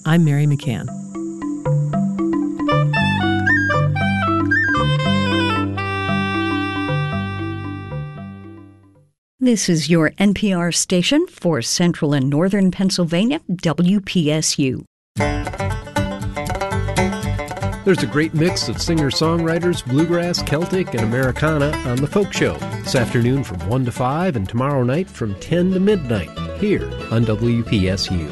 I'm Mary McCann. This is your NPR station for Central and Northern Pennsylvania, WPSU. There's a great mix of singer-songwriters, bluegrass, Celtic, and Americana on The Folk Show this afternoon from 1 to 5 and tomorrow night from 10 to midnight here on WPSU.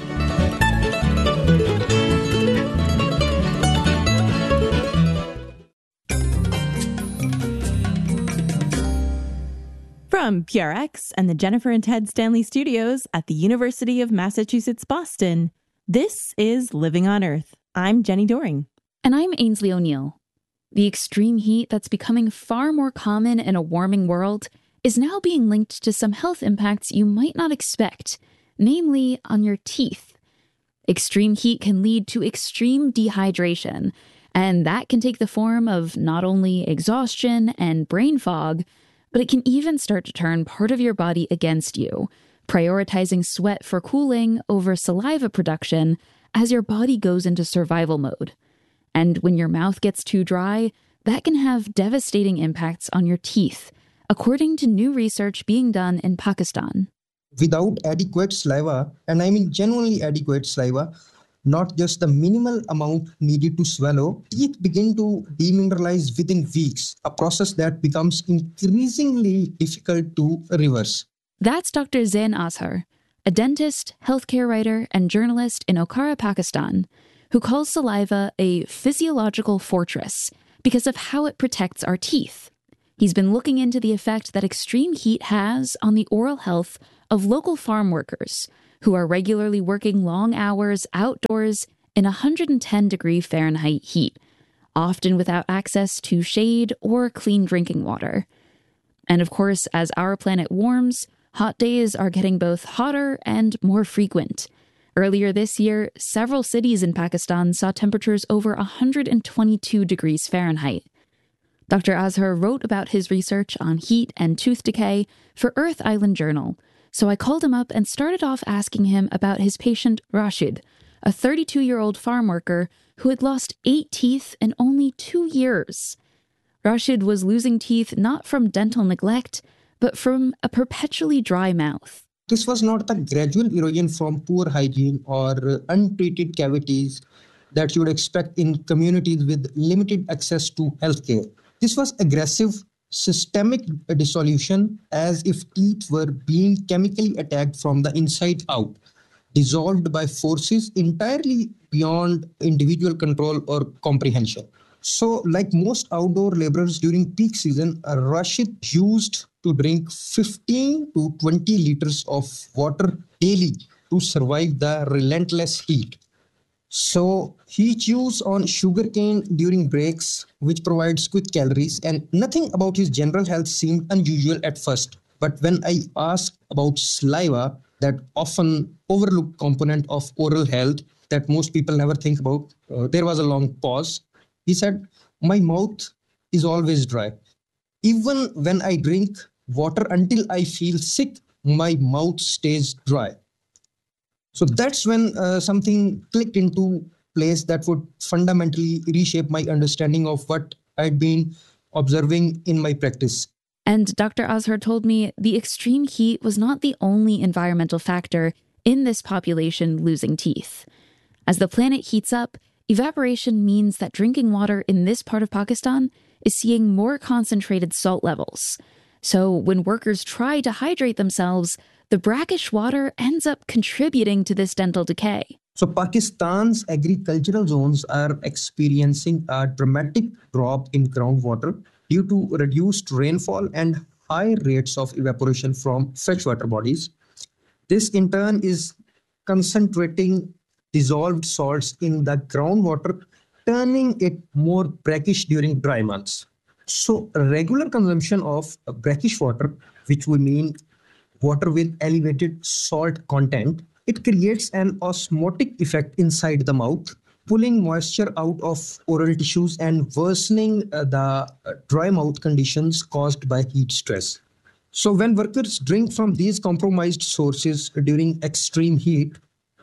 From PRX and the Jennifer and Ted Stanley Studios at the University of Massachusetts, Boston, this is Living on Earth. I'm Jenny Doring. And I'm Ainsley O'Neill. The extreme heat that's becoming far more common in a warming world is now being linked to some health impacts you might not expect, namely on your teeth. Extreme heat can lead to extreme dehydration, and that can take the form of not only exhaustion and brain fog, but it can even start to turn part of your body against you, prioritizing sweat for cooling over saliva production as your body goes into survival mode. And when your mouth gets too dry, that can have devastating impacts on your teeth, according to new research being done in Pakistan. Without adequate saliva, and I mean genuinely adequate saliva, not just the minimal amount needed to swallow, teeth begin to demineralize within weeks, a process that becomes increasingly difficult to reverse. That's Dr. Zain Azhar, a dentist, healthcare writer, and journalist in Okara, Pakistan, who calls saliva a physiological fortress because of how it protects our teeth. He's been looking into the effect that extreme heat has on the oral health of local farm workers who are regularly working long hours outdoors in 110-degree Fahrenheit heat, often without access to shade or clean drinking water. And of course, as our planet warms, hot days are getting both hotter and more frequent. Earlier this year, several cities in Pakistan saw temperatures over 122 degrees Fahrenheit. Dr. Azhar wrote about his research on heat and tooth decay for Earth Island Journal, so I called him up and started off asking him about his patient Rashid, a 32-year-old farm worker who had lost 8 teeth in only 2 years. Rashid was losing teeth not from dental neglect, but from a perpetually dry mouth. This was not the gradual erosion from poor hygiene or untreated cavities that you would expect in communities with limited access to healthcare. This was aggressive, systemic dissolution, as if teeth were being chemically attacked from the inside out, dissolved by forces entirely beyond individual control or comprehension. So, like most outdoor laborers during peak season, Rashid used to drink 15 to 20 liters of water daily to survive the relentless heat. So he chews on sugarcane during breaks, which provides quick calories, and nothing about his general health seemed unusual at first. But when I asked about saliva, that often overlooked component of oral health that most people never think about, there was a long pause. He said, "My mouth is always dry. Even when I drink water until I feel sick, my mouth stays dry." So that's when something clicked into place that would fundamentally reshape my understanding of what I'd been observing in my practice. And Dr. Azhar told me the extreme heat was not the only environmental factor in this population losing teeth. As the planet heats up, evaporation means that drinking water in this part of Pakistan is seeing more concentrated salt levels. So when workers try to hydrate themselves, the brackish water ends up contributing to this dental decay. So Pakistan's agricultural zones are experiencing a dramatic drop in groundwater due to reduced rainfall and high rates of evaporation from freshwater bodies. This in turn is concentrating dissolved salts in the groundwater, turning it more brackish during dry months. So regular consumption of brackish water, which would mean water with elevated salt content, it creates an osmotic effect inside the mouth, pulling moisture out of oral tissues and worsening the dry mouth conditions caused by heat stress. So when workers drink from these compromised sources during extreme heat,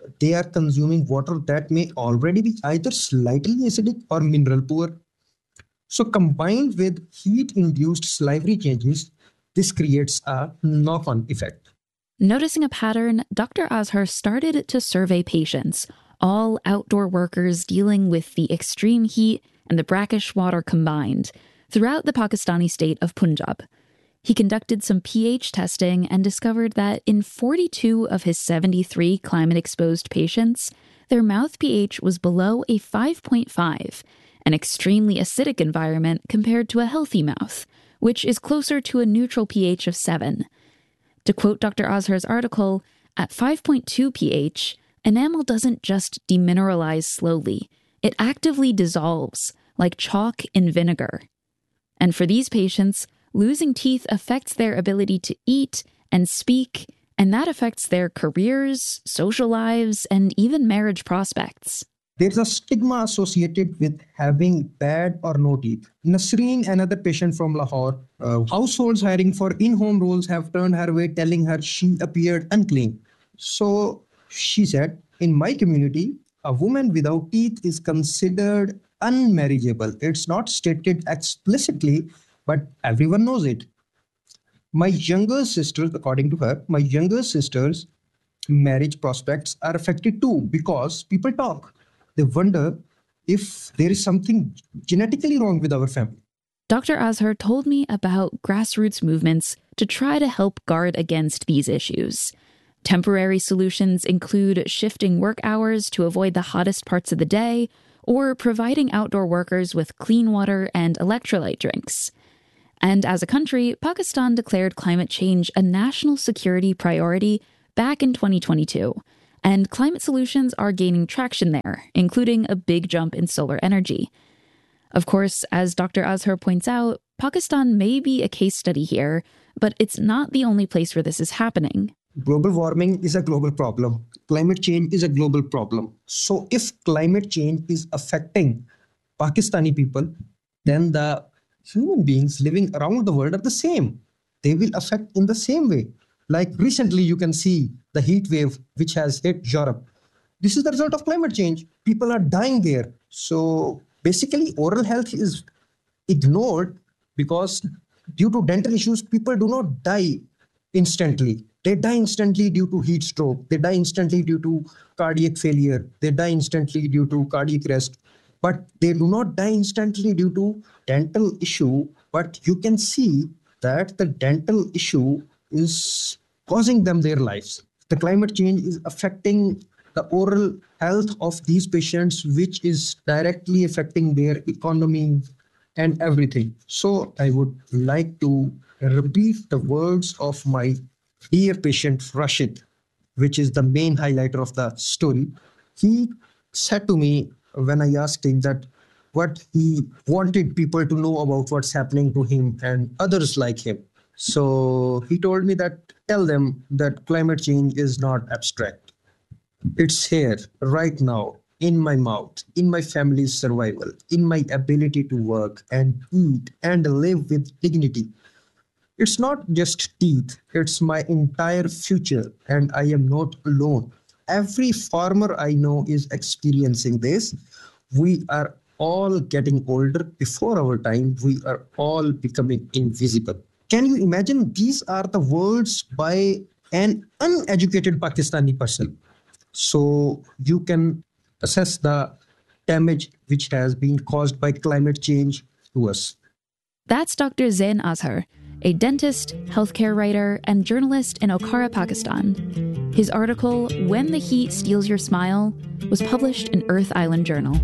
they are consuming water that may already be either slightly acidic or mineral poor. So combined with heat-induced salivary changes, this creates a knock-on effect. Noticing a pattern, Dr. Azhar started to survey patients, all outdoor workers dealing with the extreme heat and the brackish water combined, throughout the Pakistani state of Punjab. He conducted some pH testing and discovered that in 42 of his 73 climate-exposed patients, their mouth pH was below a 5.5, an extremely acidic environment compared to a healthy mouth, which is closer to a neutral pH of 7. To quote Dr. Azhar's article, at 5.2 pH, enamel doesn't just demineralize slowly, it actively dissolves, like chalk in vinegar. And for these patients, losing teeth affects their ability to eat and speak, and that affects their careers, social lives, and even marriage prospects. There's a stigma associated with having bad or no teeth. Nasreen, another patient from Lahore, households hiring for in-home roles have turned her away, telling her she appeared unclean. So she said, in my community, a woman without teeth is considered unmarriageable. It's not stated explicitly, but everyone knows it. My younger sisters, according to her, my younger sisters' marriage prospects are affected too because people talk. They wonder if there is something genetically wrong with our family. Dr. Azhar told me about grassroots movements to try to help guard against these issues. Temporary solutions include shifting work hours to avoid the hottest parts of the day, or providing outdoor workers with clean water and electrolyte drinks. And as a country, Pakistan declared climate change a national security priority back in 2022. And climate solutions are gaining traction there, including a big jump in solar energy. Of course, as Dr. Azhar points out, Pakistan may be a case study here, but it's not the only place where this is happening. Global warming is a global problem. Climate change is a global problem. So if climate change is affecting Pakistani people, then the human beings living around the world are the same. They will affect in the same way. Like recently, you can see the heat wave which has hit Europe. This is the result of climate change. People are dying there. So basically, oral health is ignored because due to dental issues, people do not die instantly. They die instantly due to heat stroke. They die instantly due to cardiac failure. They die instantly due to cardiac arrest. But they do not die instantly due to dental issue. But you can see that the dental issue is causing them their lives. The climate change is affecting the oral health of these patients, which is directly affecting their economy and everything. So I would like to repeat the words of my dear patient Rashid, which is the main highlighter of the story. He said to me when I asked him that what he wanted people to know about what's happening to him and others like him. So he told me that tell them that climate change is not abstract. It's here right now in my mouth, in my family's survival, in my ability to work and eat and live with dignity. It's not just teeth, it's my entire future, and I am not alone. Every farmer I know is experiencing this. We are all getting older before our time. We are all becoming invisible. Can you imagine? These are the words by an uneducated Pakistani person. So you can assess the damage which has been caused by climate change to us. That's Dr. Zain Azhar, a dentist, healthcare writer, and journalist in Okara, Pakistan. His article, When the Heat Steals Your Smile, was published in Earth Island Journal.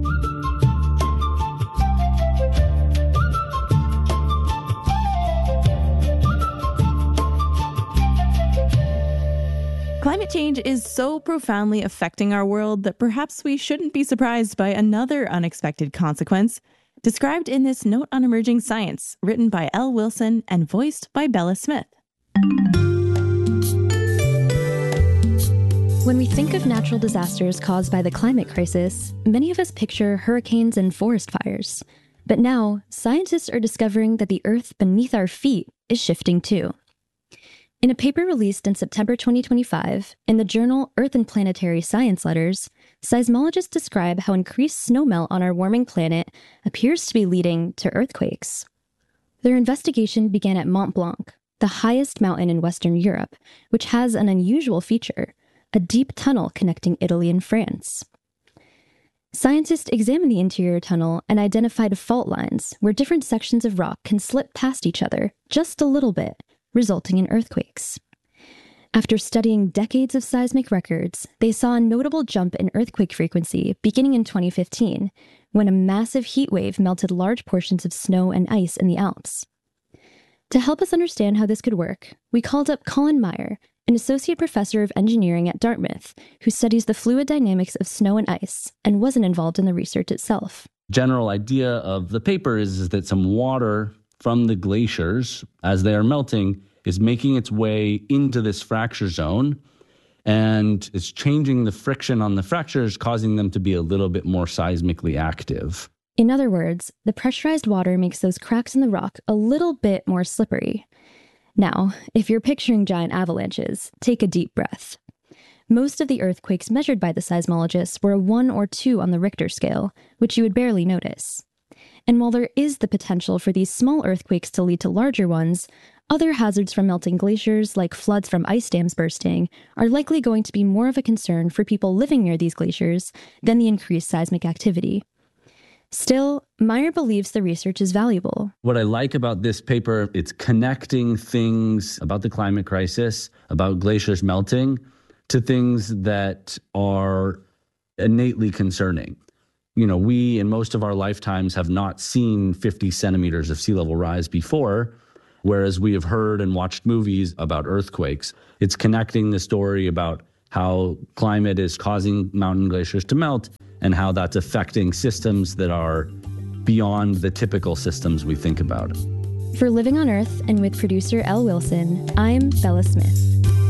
Climate change is so profoundly affecting our world that perhaps we shouldn't be surprised by another unexpected consequence, described in this Note on Emerging Science, written by Elle Wilson and voiced by Bella Smith. When we think of natural disasters caused by the climate crisis, many of us picture hurricanes and forest fires. But now, scientists are discovering that the earth beneath our feet is shifting too. In a paper released in September 2025 in the journal Earth and Planetary Science Letters, seismologists describe how increased snowmelt on our warming planet appears to be leading to earthquakes. Their investigation began at Mont Blanc, the highest mountain in Western Europe, which has an unusual feature, a deep tunnel connecting Italy and France. Scientists examined the interior tunnel and identified fault lines where different sections of rock can slip past each other just a little bit, resulting in earthquakes. After studying decades of seismic records, they saw a notable jump in earthquake frequency beginning in 2015, when a massive heat wave melted large portions of snow and ice in the Alps. To help us understand how this could work, we called up Colin Meyer, an associate professor of engineering at Dartmouth, who studies the fluid dynamics of snow and ice and wasn't involved in the research itself. General idea of the paper is that some water from the glaciers, as they are melting, is making its way into this fracture zone, and it's changing the friction on the fractures, causing them to be a little bit more seismically active. In other words, the pressurized water makes those cracks in the rock a little bit more slippery. Now, if you're picturing giant avalanches, take a deep breath. Most of the earthquakes measured by the seismologists were a 1 or 2 on the Richter scale, which you would barely notice. And while there is the potential for these small earthquakes to lead to larger ones, other hazards from melting glaciers, like floods from ice dams bursting, are likely going to be more of a concern for people living near these glaciers than the increased seismic activity. Still, Meyer believes the research is valuable. What I like about this paper, it's connecting things about the climate crisis, about glaciers melting, to things that are innately concerning. You know, we in most of our lifetimes have not seen 50 centimeters of sea level rise before, whereas we have heard and watched movies about earthquakes. It's connecting the story about how climate is causing mountain glaciers to melt and how that's affecting systems that are beyond the typical systems we think about. For Living on Earth and with producer Elle Wilson, I'm Bella Smith.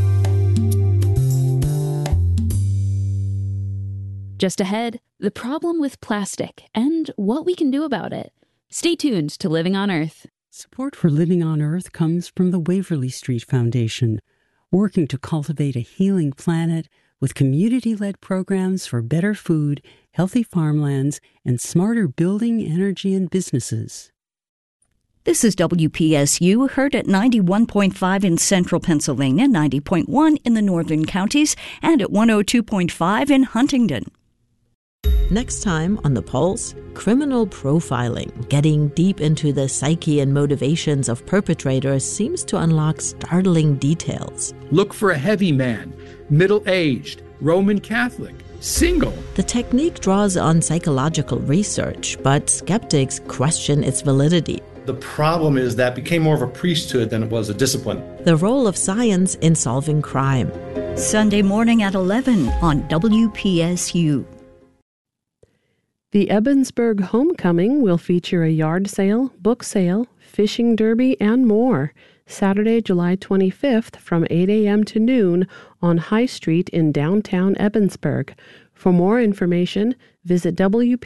Just ahead, the problem with plastic and what we can do about it. Stay tuned to Living on Earth. Support for Living on Earth comes from the Waverly Street Foundation, working to cultivate a healing planet with community-led programs for better food, healthy farmlands, and smarter building, energy, and businesses. This is WPSU, heard at 91.5 in central Pennsylvania, 90.1 in the northern counties, and at 102.5 in Huntingdon. Next time on The Pulse, criminal profiling. Getting deep into the psyche and motivations of perpetrators seems to unlock startling details. Look for a heavy man, middle-aged, Roman Catholic, single. The technique draws on psychological research, but skeptics question its validity. The problem is that became more of a priesthood than it was a discipline. The role of science in solving crime. Sunday morning at 11 on WPSU. The Ebensburg Homecoming will feature a yard sale, book sale, fishing derby, and more. Saturday, July 25th from 8 a.m. to noon on High Street in downtown Ebensburg. For more information, visit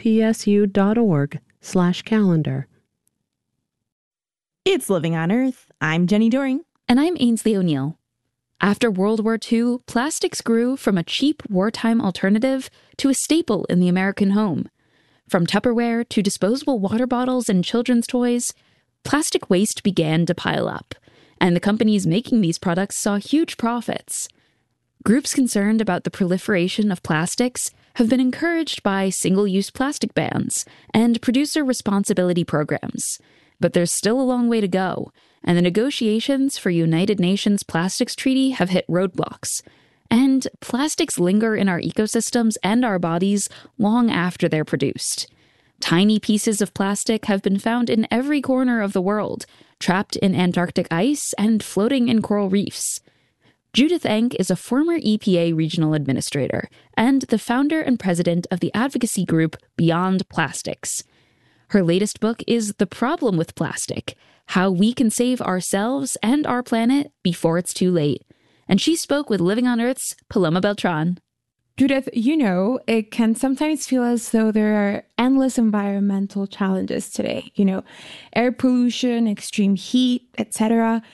wpsu.org/calendar. It's Living on Earth. I'm Jenny Doring. And I'm Ainsley O'Neill. After World War II, plastics grew from a cheap wartime alternative to a staple in the American home. From Tupperware to disposable water bottles and children's toys, plastic waste began to pile up, and the companies making these products saw huge profits. Groups concerned about the proliferation of plastics have been encouraged by single-use plastic bans and producer responsibility programs. But there's still a long way to go, and the negotiations for United Nations Plastics Treaty have hit roadblocks. And plastics linger in our ecosystems and our bodies long after they're produced. Tiny pieces of plastic have been found in every corner of the world, trapped in Antarctic ice and floating in coral reefs. Judith Enck is a former EPA regional administrator and the founder and president of the advocacy group Beyond Plastics. Her latest book is The Problem with Plastic: How We Can Save Ourselves and Our Planet Before It's Too Late. And she spoke with Living on Earth's Paloma Beltran. Judith, it can sometimes feel as though there are endless environmental challenges today. Air pollution, extreme heat, etc.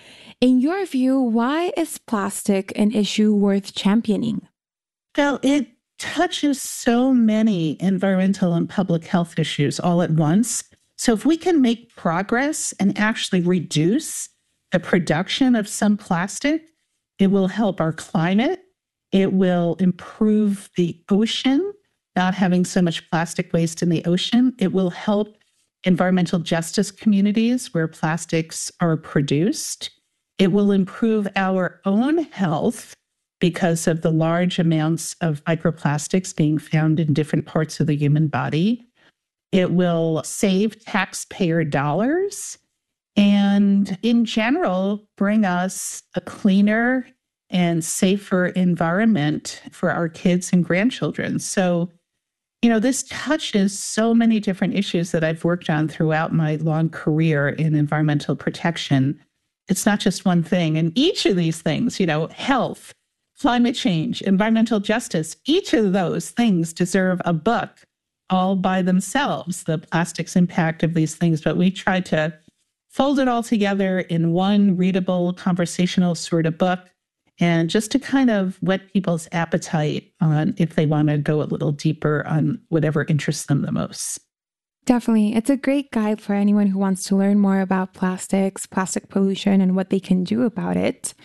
In your view, why is plastic an issue worth championing? Well, it touches so many environmental and public health issues all at once. So if we can make progress and actually reduce the production of some plastic, it will help our climate. It will improve the ocean, not having so much plastic waste in the ocean. It will help environmental justice communities where plastics are produced. It will improve our own health because of the large amounts of microplastics being found in different parts of the human body. It will save taxpayer dollars and, in general, bring us a cleaner and safer environment for our kids and grandchildren. So, this touches so many different issues that I've worked on throughout my long career in environmental protection. It's not just one thing. And each of these things, health, climate change, environmental justice, each of those things deserve a book all by themselves, the plastics impact of these things. But we try to fold it all together in one readable, conversational sort of book, and just to kind of whet people's appetite on if they want to go a little deeper on whatever interests them the most. Definitely. It's a great guide for anyone who wants to learn more about plastics, plastic pollution, and what they can do about it.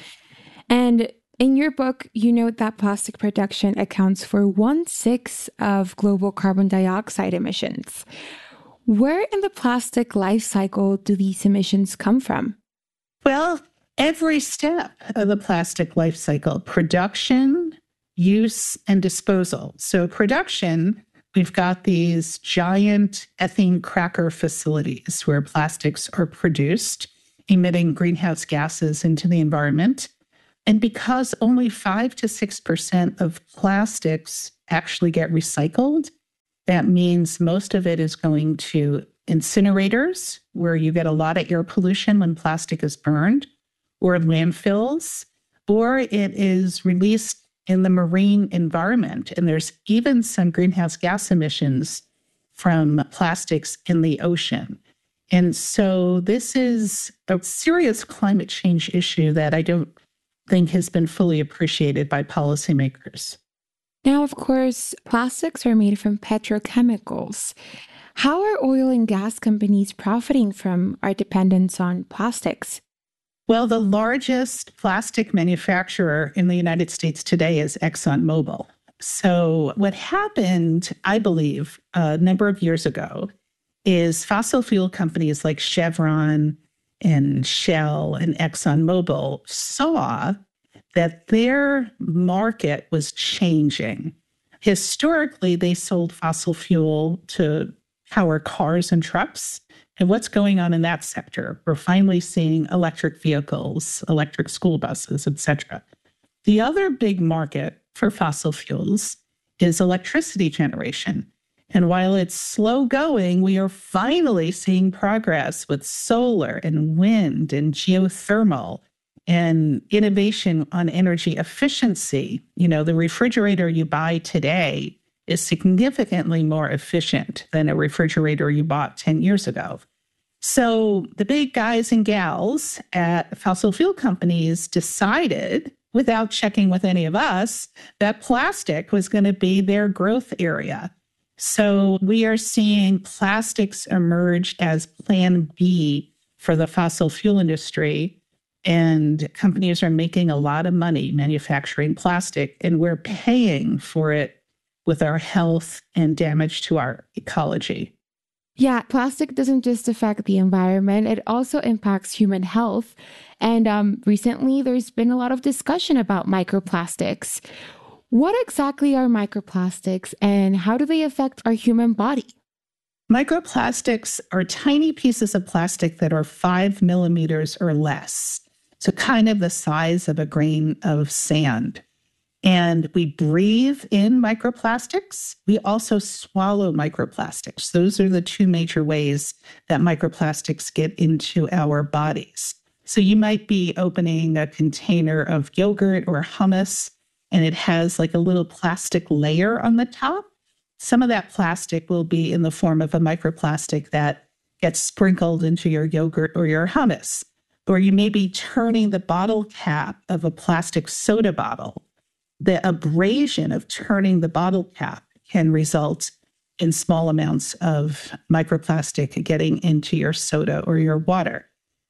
And in your book, you note that plastic production accounts for 1/6 of global carbon dioxide emissions. Where in the plastic life cycle do these emissions come from? Well, every step of the plastic life cycle: production, use, and disposal. So production, we've got these giant ethylene cracker facilities where plastics are produced, emitting greenhouse gases into the environment. And because only 5 to 6% of plastics actually get recycled, that means most of it is going to incinerators, where you get a lot of air pollution when plastic is burned, or landfills, or it is released in the marine environment. And there's even some greenhouse gas emissions from plastics in the ocean. And so this is a serious climate change issue that I don't think has been fully appreciated by policymakers. Now, of course, plastics are made from petrochemicals. How are oil and gas companies profiting from our dependence on plastics? Well, the largest plastic manufacturer in the United States today is ExxonMobil. So what happened, I believe, a number of years ago is fossil fuel companies like Chevron and Shell and ExxonMobil saw that their market was changing. Historically, they sold fossil fuel to power cars and trucks. And what's going on in that sector? We're finally seeing electric vehicles, electric school buses, etc. The other big market for fossil fuels is electricity generation. And while it's slow going, we are finally seeing progress with solar and wind and geothermal and innovation on energy efficiency. The refrigerator you buy today is significantly more efficient than a refrigerator you bought 10 years ago. So the big guys and gals at fossil fuel companies decided, without checking with any of us, that plastic was going to be their growth area. So we are seeing plastics emerge as plan B for the fossil fuel industry. And companies are making a lot of money manufacturing plastic, and we're paying for it with our health and damage to our ecology. Yeah, plastic doesn't just affect the environment, it also impacts human health. And recently, there's been a lot of discussion about microplastics. What exactly are microplastics and how do they affect our human body? Microplastics are tiny pieces of plastic that are 5 millimeters or less. So kind of the size of a grain of sand. And we breathe in microplastics. We also swallow microplastics. Those are the two major ways that microplastics get into our bodies. So you might be opening a container of yogurt or hummus, and it has like a little plastic layer on the top. Some of that plastic will be in the form of a microplastic that gets sprinkled into your yogurt or your hummus. or you may be turning the bottle cap of a plastic soda bottle. The abrasion of turning the bottle cap can result in small amounts of microplastic getting into your soda or your water.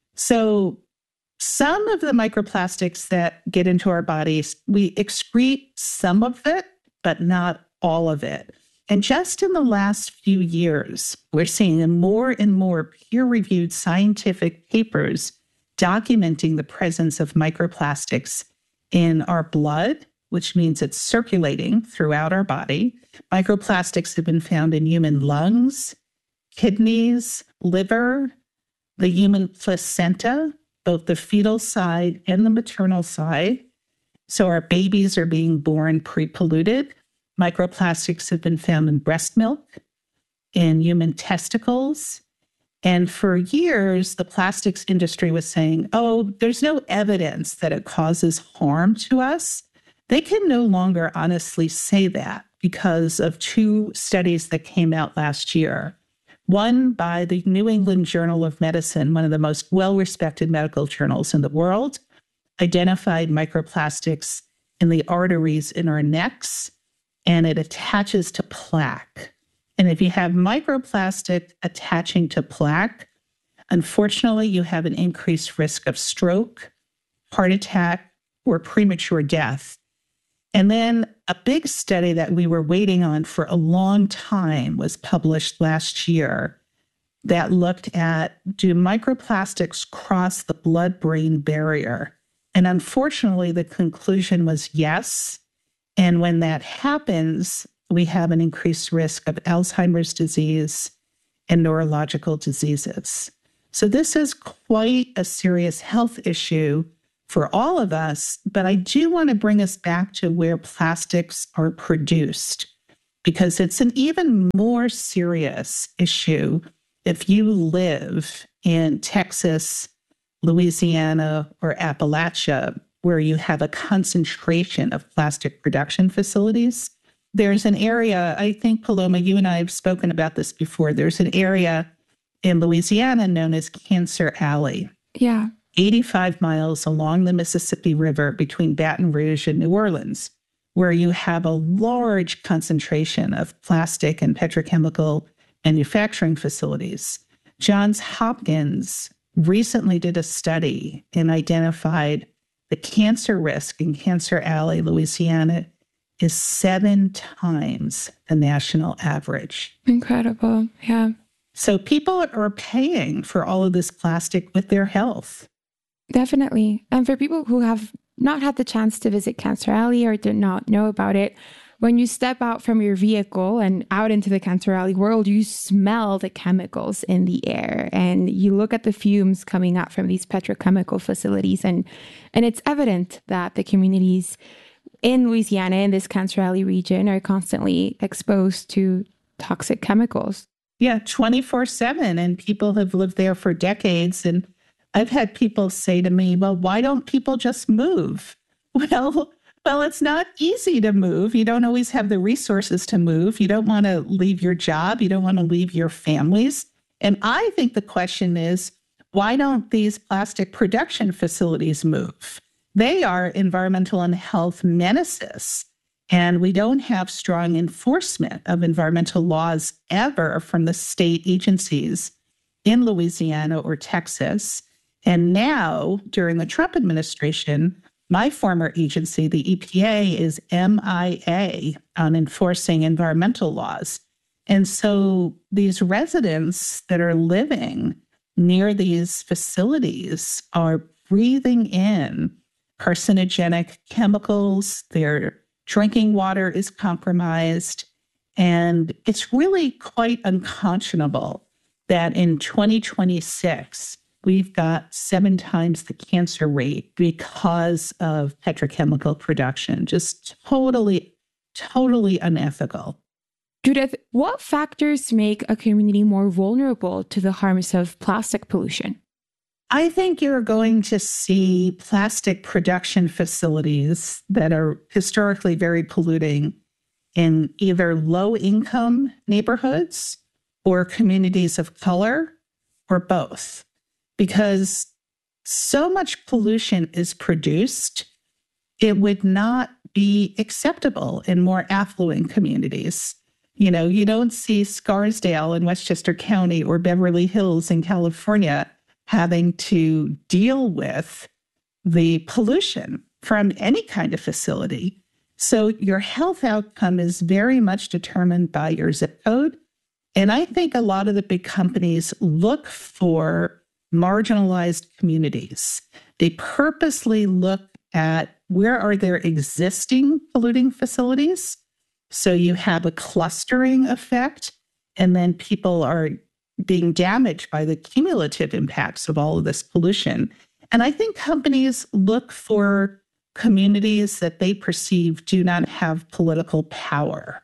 So some of the microplastics that get into our bodies, we excrete some of it, but not all of it. And just in the last few years, we're seeing more and more peer-reviewed scientific papers documenting the presence of microplastics in our blood, which means it's circulating throughout our body. Microplastics have been found in human lungs, kidneys, liver, the human placenta, both the fetal side and the maternal side. So our babies are being born pre-polluted. Microplastics have been found in breast milk, in human testicles. And for years, the plastics industry was saying, oh, there's no evidence that it causes harm to us. They can no longer honestly say that because of two studies that came out last year. One by the New England Journal of Medicine, one of the most well-respected medical journals in the world, identified microplastics in the arteries in our necks, and it attaches to plaque. And if you have microplastic attaching to plaque, unfortunately, you have an increased risk of stroke, heart attack, or premature death. And then a big study that we were waiting on for a long time was published last year that looked at, do microplastics cross the blood-brain barrier? And unfortunately, the conclusion was yes. And when that happens, we have an increased risk of Alzheimer's disease and neurological diseases. So this is quite a serious health issue for all of us, but I do want to bring us back to where plastics are produced, because it's an even more serious issue if you live in Texas, Louisiana, or Appalachia, where you have a concentration of plastic production facilities. There's an area, I think, Paloma, you and I have spoken about this before. There's an area in Louisiana known as Cancer Alley. Yeah. 85 miles along the Mississippi River between Baton Rouge and New Orleans, where you have a large concentration of plastic and petrochemical manufacturing facilities. Johns Hopkins recently did a study and identified the cancer risk in Cancer Alley, Louisiana, is 7 times the national average. Incredible. Yeah. So people are paying for all of this plastic with their health. Definitely. And for people who have not had the chance to visit Cancer Alley or did not know about it, when you step out from your vehicle and out into the Cancer Alley world, you smell the chemicals in the air and you look at the fumes coming out from these petrochemical facilities. And it's evident that the communities in Louisiana, in this Cancer Alley region, are constantly exposed to toxic chemicals. Yeah, 24/7. And people have lived there for decades. And I've had people say to me, well, why don't people just move? Well, it's not easy to move. You don't always have the resources to move. You don't want to leave your job. You don't want to leave your families. And I think the question is, why don't these plastic production facilities move? They are environmental and health menaces. And we don't have strong enforcement of environmental laws ever from the state agencies in Louisiana or Texas. And now, during the Trump administration, my former agency, the EPA, is MIA on enforcing environmental laws. And so these residents that are living near these facilities are breathing in carcinogenic chemicals. Their drinking water is compromised. And it's really quite unconscionable that in 2026, we've got 7 times the cancer rate because of petrochemical production. Just totally unethical. Judith, what factors make a community more vulnerable to the harms of plastic pollution? I think you're going to see plastic production facilities that are historically very polluting in either low-income neighborhoods or communities of color or both. Because so much pollution is produced, it would not be acceptable in more affluent communities. You know, you don't see Scarsdale in Westchester County or Beverly Hills in California having to deal with the pollution from any kind of facility. So your health outcome is very much determined by your zip code. And I think a lot of the big companies look for marginalized communities. They purposely look at where are there existing polluting facilities. So you have a clustering effect, and then people are being damaged by the cumulative impacts of all of this pollution. And I think companies look for communities that they perceive do not have political power.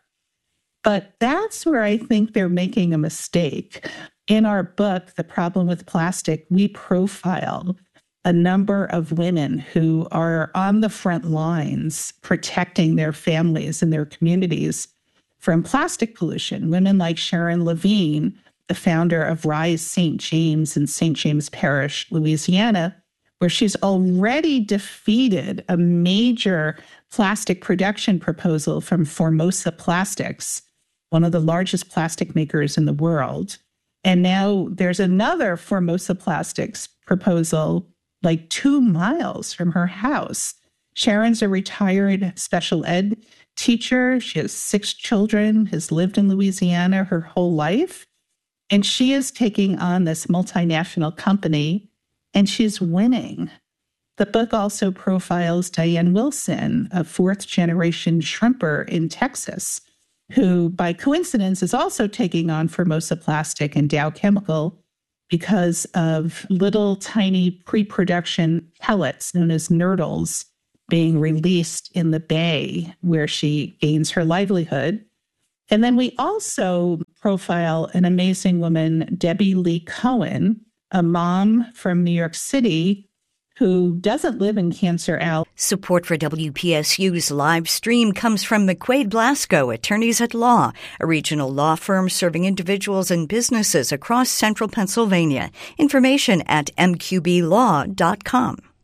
But that's where I think they're making a mistake. In our book, The Problem with Plastic, we profile a number of women who are on the front lines protecting their families and their communities from plastic pollution. Women like Sharon Levine, the founder of Rise St. James in St. James Parish, Louisiana, where she's already defeated a major plastic production proposal from Formosa Plastics, one of the largest plastic makers in the world. And now there's another Formosa Plastics proposal like 2 miles from her house. Sharon's a retired special ed teacher. She has 6 children, has lived in Louisiana her whole life. And she is taking on this multinational company, and she's winning. The book also profiles Diane Wilson, a 4th-generation shrimper in Texas, who, by coincidence, is also taking on Formosa Plastic and Dow Chemical because of little tiny pre-production pellets known as nurdles being released in the bay where she gains her livelihood. And then we also profile an amazing woman, Debbie Lee Cohen, a mom from New York City who doesn't live in Cancer Alley. Support for WPSU's live stream comes from McQuaid Blasco, Attorneys at Law, a regional law firm serving individuals and businesses across central Pennsylvania. Information at mqblaw.com.